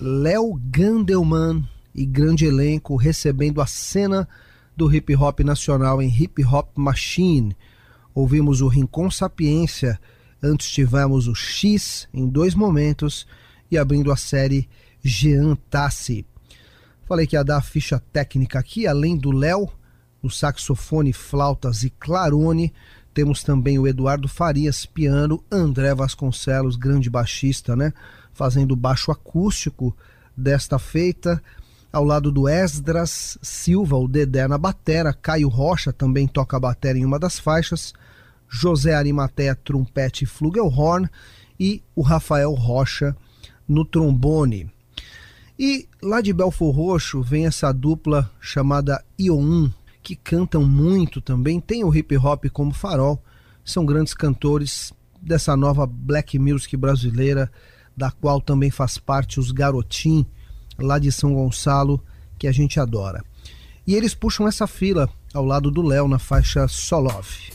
Léo Gandelman e grande elenco recebendo a cena do hip hop nacional em Hip Hop Machine. Ouvimos o Rincon Sapiência, antes tivemos o X em 2 momentos e abrindo a série Jean Tassi. Falei que ia dar a ficha técnica aqui, além do Léo, no saxofone, flautas e clarone, temos também o Eduardo Farias, piano, André Vasconcelos, grande baixista, né? Fazendo baixo acústico desta feita, ao lado do Esdras Silva, o Dedé na batera, Caio Rocha também toca a batera em uma das faixas, José Arimatea, trompete e flugelhorn, e o Rafael Rocha no trombone. E lá de Belfor Roxo vem essa dupla chamada Ioun, que cantam muito também, tem o hip hop como farol, são grandes cantores dessa nova black music brasileira, da qual também faz parte os Garotim, lá de São Gonçalo, que a gente adora. E eles puxam essa fila ao lado do Léo na faixa Só Love.